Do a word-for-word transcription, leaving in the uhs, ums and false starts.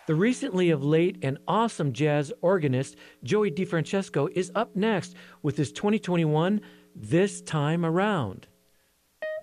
The recently of late and awesome jazz organist Joey DeFrancesco is up next with his twenty twenty-one This Time Around.